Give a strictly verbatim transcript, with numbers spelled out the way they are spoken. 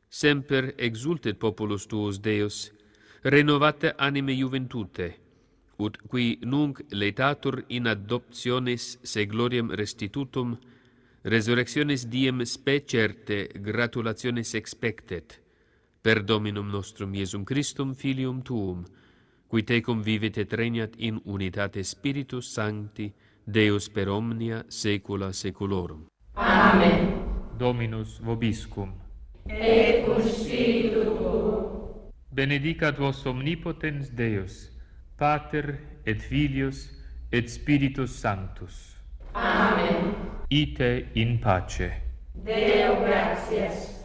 semper exultet populus tuus, Deus, renovate anime juventute, ut qui nunc laetatur in adoptionis se gloriam restitutum, resurrectionis diem spe certe gratulationis expectet, per Dominum nostrum Iesum Christum filium tuum, qui tecum vivit et regnat in unitate Spiritus Sancti, Deus per omnia saecula saeculorum. Amen. Dominus vobiscum. Et cum spiritu tuo. Benedicat vos omnipotens Deus, Pater et Filius et Spiritus Sanctus. Amen. Ite in pace. Deo gratias.